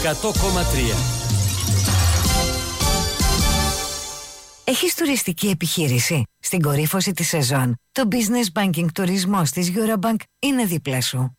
100,3. Έχεις τουριστική επιχείρηση? Στην κορύφωση της σεζόν, το Business Banking τουρισμός της Eurobank είναι δίπλα σου.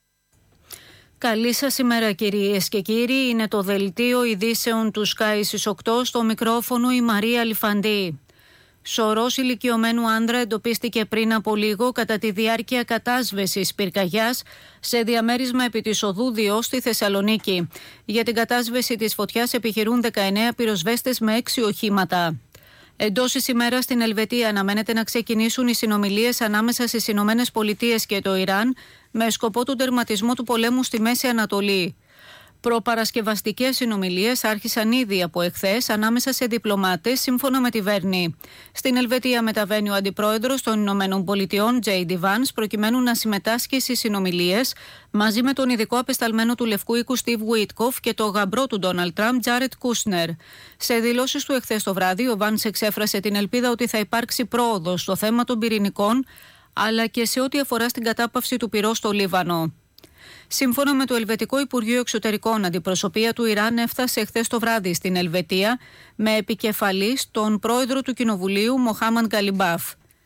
Καλή σας ημέρα κυρίες και κύριοι, είναι το δελτίο ειδήσεων του Sky στις 8, στο μικρόφωνο η Μαρία Λιφαντή. Σωρός ηλικιωμένου άνδρα εντοπίστηκε πριν από λίγο κατά τη διάρκεια κατάσβεσης πυρκαγιάς σε διαμέρισμα επί της οδού 2 στη Θεσσαλονίκη. Για την κατάσβεση της φωτιάς επιχειρούν 19 πυροσβέστες με 6 οχήματα. Εντός της ημέρας στην Ελβετία αναμένεται να ξεκινήσουν οι συνομιλίες ανάμεσα στις Ηνωμένες Πολιτείες και το Ιράν με σκοπό τον τερματισμό του πολέμου στη Μέση Ανατολή. Προπαρασκευαστικές συνομιλίες άρχισαν ήδη από εχθές ανάμεσα σε διπλωμάτες, σύμφωνα με τη Βέρνη. Στην Ελβετία μεταβαίνει ο αντιπρόεδρος των Ηνωμένων Πολιτειών, J.D. Vance, προκειμένου να συμμετάσχει στις συνομιλίες μαζί με τον ειδικό απεσταλμένο του Λευκού Οίκου, Steve Witkoff, και το γαμπρό του Ντόναλντ Τραμπ, Jared Kushner. Σε δηλώσεις του εχθές το βράδυ, ο Vance εξέφρασε την ελπίδα ότι θα υπάρξει πρόοδος στο θέμα των πυρηνικών, αλλά και σε ό,τι αφορά στην κατάπαυση του πυρός στο Λίβανο. Σύμφωνα με το Ελβετικό Υπουργείο Εξωτερικών, αντιπροσωπεία του Ιράν έφτασε χθες το βράδυ στην Ελβετία με επικεφαλής τον πρόεδρο του Κοινοβουλίου, Μοχάμαν Γκαλιμπάφ.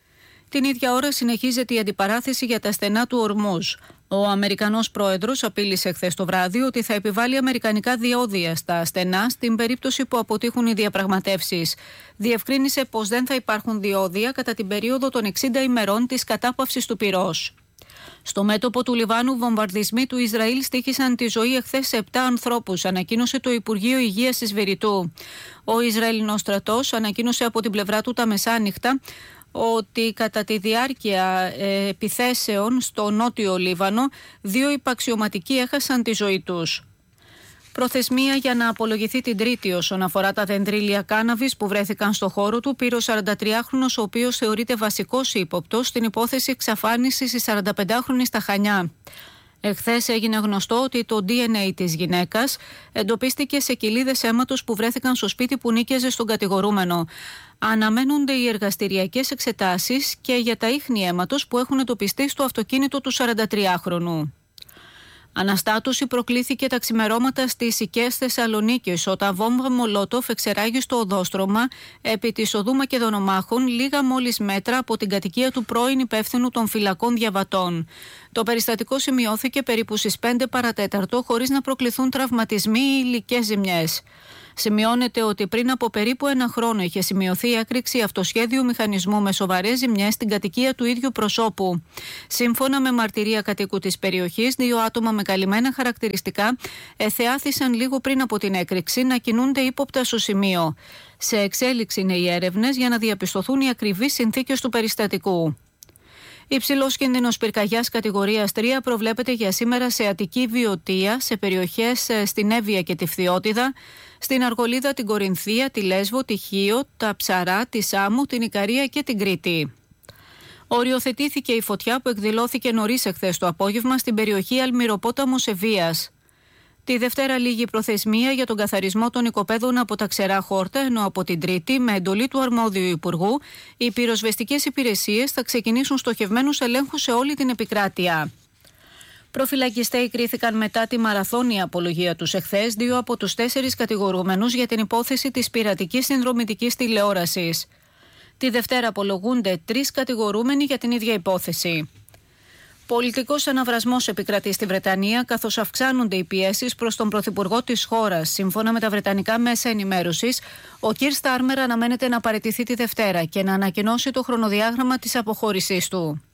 Την ίδια ώρα συνεχίζεται η αντιπαράθεση για τα στενά του Ορμούζ. Ο Αμερικανός πρόεδρος απείλησε χθες το βράδυ ότι θα επιβάλει αμερικανικά διόδια στα στενά στην περίπτωση που αποτύχουν οι διαπραγματεύσεις. Διευκρίνησε πως δεν θα υπάρχουν διόδια κατά την περίοδο των 60 ημερών της κατάπαυσης του πυρός. Στο μέτωπο του Λιβάνου, βομβαρδισμοί του Ισραήλ στοίχησαν τη ζωή εχθές σε 7 ανθρώπους, ανακοίνωσε το Υπουργείο Υγείας της Βηρητού. Ο Ισραηλινός στρατός ανακοίνωσε από την πλευρά του τα μεσάνυχτα ότι κατά τη διάρκεια επιθέσεων στο νότιο Λίβανο, 2 υπαξιωματικοί έχασαν τη ζωή τους. Προθεσμία για να απολογηθεί την Τρίτη όσον αφορά τα δεντρίλια κάναβης που βρέθηκαν στο χώρο του πήρε ο 43χρονος, ο οποίος θεωρείται βασικός ύποπτος στην υπόθεση εξαφάνισης της 45χρονης στα Χανιά. Εχθές έγινε γνωστό ότι το DNA της γυναίκας εντοπίστηκε σε κοιλίδες αίματος που βρέθηκαν στο σπίτι που νίκιαζε στον κατηγορούμενο. Αναμένονται οι εργαστηριακές εξετάσεις και για τα ίχνη αίματος που έχουν εντοπιστεί στο αυτοκίνητο του 43χρονου. Αναστάτωση προκλήθηκε τα ξημερώματα στις Οικές Θεσσαλονίκης όταν βόμβα Μολότοφ εξεράγει στο οδόστρωμα επί της οδού Μακεδονομάχων, λίγα μόλις μέτρα από την κατοικία του πρώην υπεύθυνου των φυλακών διαβατών. Το περιστατικό σημειώθηκε περίπου στις 5 παρατέταρτο χωρίς να προκληθούν τραυματισμοί ή υλικές ζημιές. Σημειώνεται ότι πριν από περίπου 1 χρόνο είχε σημειωθεί έκρηξη αυτοσχέδιου μηχανισμού με σοβαρές ζημιές στην κατοικία του ίδιου προσώπου. Σύμφωνα με μαρτυρία κατοίκου της περιοχής, 2 άτομα με καλυμμένα χαρακτηριστικά εθεάθησαν λίγο πριν από την έκρηξη να κινούνται ύποπτα στο σημείο. Σε εξέλιξη είναι οι έρευνες για να διαπιστωθούν οι ακριβείς συνθήκες του περιστατικού. Υψηλός κίνδυνος πυρκαγιάς κατηγορίας 3 προβλέπεται για σήμερα σε Αττική Βιωτία, σε περιοχές στην Εύβοια και τη Φθιώτιδα, στην Αργολίδα, την Κορινθία, τη Λέσβο, τη Χίο, τα Ψαρά, τη Σάμου, την Ικαρία και την Κρήτη. Οριοθετήθηκε η φωτιά που εκδηλώθηκε νωρίς εχθές το απόγευμα στην περιοχή Αλμυροπόταμος Ευβοίας. Τη Δευτέρα λίγη προθεσμία για τον καθαρισμό των οικοπαίδων από τα ξερά χόρτα, ενώ από την Τρίτη, με εντολή του αρμόδιου Υπουργού, οι πυροσβεστικές υπηρεσίες θα ξεκινήσουν στοχευμένους ελέγχους σε όλη την επικράτεια. Προφυλακιστέοι κρίθηκαν μετά τη μαραθώνια απολογία τους εχθές 2 από τους 4 κατηγορούμενους για την υπόθεση της πειρατικής συνδρομητικής τηλεόρασης. Τη Δευτέρα απολογούνται 3 κατηγορούμενοι για την ίδια υπόθεση. Πολιτικός αναβρασμός επικρατεί στη Βρετανία, καθώς αυξάνονται οι πιέσεις προς τον πρωθυπουργό της χώρας. Σύμφωνα με τα βρετανικά μέσα ενημέρωσης, ο Κιρ Στάρμερ αναμένεται να παραιτηθεί τη Δευτέρα και να ανακοινώσει το χρονοδιάγραμμα της αποχώρησής του.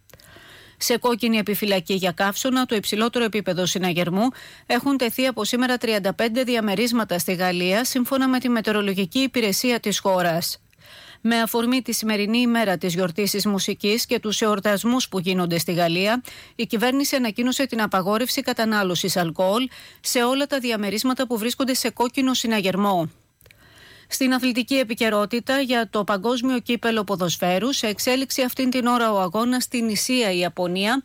Σε κόκκινη επιφυλακή για καύσωνα, το υψηλότερο επίπεδο συναγερμού, έχουν τεθεί από σήμερα 35 διαμερίσματα στη Γαλλία, σύμφωνα με τη μετεωρολογική υπηρεσία της χώρας. Με αφορμή τη σημερινή ημέρα της γιορτής της μουσικής και τους εορτασμούς που γίνονται στη Γαλλία, η κυβέρνηση ανακοίνωσε την απαγόρευση κατανάλωσης αλκοόλ σε όλα τα διαμερίσματα που βρίσκονται σε κόκκινο συναγερμό. Στην αθλητική επικαιρότητα για το Παγκόσμιο Κύπελλο Ποδοσφαίρου, σε εξέλιξη αυτήν την ώρα ο αγώνας στην Νησία Ιαπωνία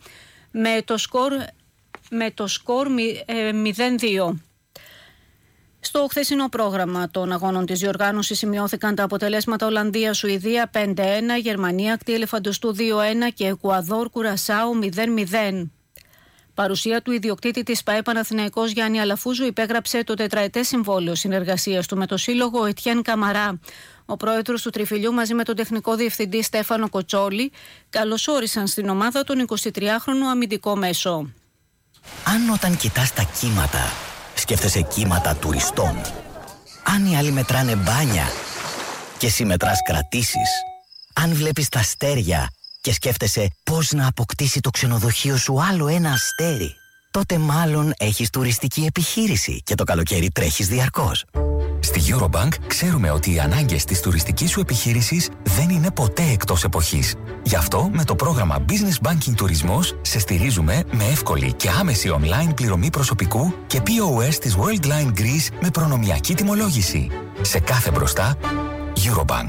με το σκορ 0-2. Στο χθεσινό πρόγραμμα των αγώνων της διοργάνωσης σημειώθηκαν τα αποτελέσματα Ολλανδία-Σουηδία 5-1, Γερμανία Ακτή Ελεφαντοστού 2-1 και Εκουαδόρ Κουρασάου 0-0. Παρουσία του ιδιοκτήτη της ΠΑΕ Παναθηναϊκός Γιάννη Αλαφούζου υπέγραψε το τετραετές συμβόλαιο συνεργασίας του με το σύλλογο Ετιέν Καμαρά. Ο πρόεδρος του Τριφυλιού μαζί με τον τεχνικό διευθυντή Στέφανο Κοτσόλη καλωσόρισαν στην ομάδα τον 23χρονο αμυντικό μέσο. Αν όταν κοιτάς τα κύματα, σκέφτεσαι κύματα τουριστών. Αν οι άλλοι μετράνε μπάνια και εσύ μετράς κρατήσεις. Αν βλέπεις τα αστέρια και σκέφτεσαι πώς να αποκτήσει το ξενοδοχείο σου άλλο ένα αστέρι, τότε μάλλον έχεις τουριστική επιχείρηση και το καλοκαίρι τρέχεις διαρκώς. Στη Eurobank ξέρουμε ότι οι ανάγκες της τουριστικής σου επιχείρησης δεν είναι ποτέ εκτός εποχής. Γι' αυτό με το πρόγραμμα Business Banking Τουρισμός σε στηρίζουμε με εύκολη και άμεση online πληρωμή προσωπικού και POS της Worldline Greece με προνομιακή τιμολόγηση. Σε κάθε μπροστά, Eurobank.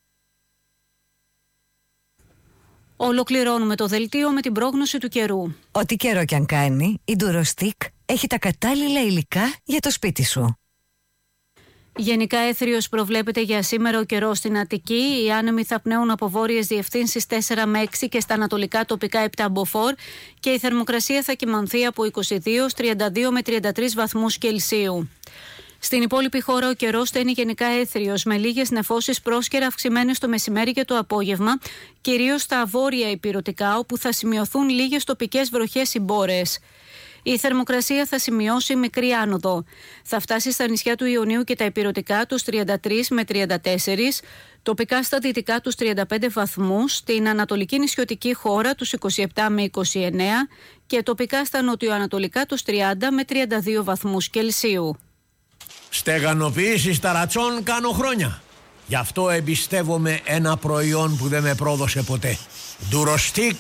Ολοκληρώνουμε το δελτίο με την πρόγνωση του καιρού. Ό,τι καιρό κι αν κάνει, η Durostick έχει τα κατάλληλα υλικά για το σπίτι σου. Γενικά έθριος προβλέπεται για σήμερα ο καιρός στην Αττική. Οι άνεμοι θα πνέουν από βόρειες διευθύνσεις 4 με 6 και στα ανατολικά τοπικά 7 μποφόρ και η θερμοκρασία θα κυμανθεί από 22-32 με 33 βαθμούς Κελσίου. Στην υπόλοιπη χώρα ο καιρός θα είναι γενικά έθριος με λίγες νεφώσεις πρόσκαιρα αυξημένες το μεσημέρι και το απόγευμα, κυρίως στα βόρεια ηπειρωτικά όπου θα σημειωθούν λίγες τοπικές βροχές ή μπόρες. Η θερμοκρασία θα σημειώσει μικρή άνοδο. Θα φτάσει στα νησιά του Ιωνίου και τα ηπειρωτικά τους 33 με 34, τοπικά στα δυτικά τους 35 βαθμούς, στην ανατολική νησιωτική χώρα τους 27 με 29 και τοπικά στα νοτιοανατολικά τους 30 με 32 βαθμούς Κελσίου. Στεγανοποίηση ταρατσών κάνω χρόνια. Γι' αυτό εμπιστεύομαι ένα προϊόν που δεν με πρόδωσε ποτέ. Durostick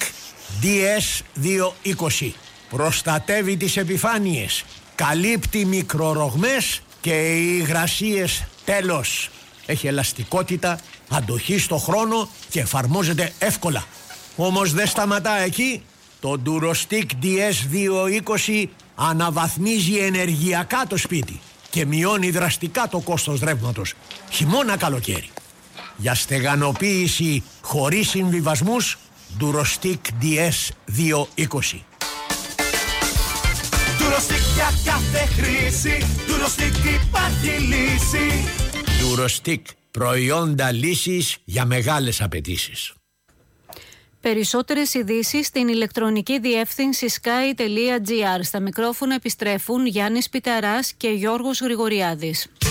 DS220. Προστατεύει τις επιφάνειες, καλύπτει μικρορογμές και οι υγρασίες τέλος. Έχει ελαστικότητα, αντοχή στο χρόνο και εφαρμόζεται εύκολα. Όμως δεν σταματά εκεί. Το Durostick DS220 αναβαθμίζει ενεργειακά το σπίτι και μειώνει δραστικά το κόστος ρεύματος, χειμώνα καλοκαίρι. Για στεγανοποίηση χωρίς συμβιβασμούς, Durostick DS220. Durostick για κάθε χρήση, Durostick υπάρχει λύση. Durostick, προϊόντα λύσης για μεγάλες απαιτήσεις. Περισσότερες ειδήσεις στην ηλεκτρονική διεύθυνση sky.gr. Στα μικρόφωνα επιστρέφουν Γιάννης Πιταράς και Γιώργος Γρηγοριάδης.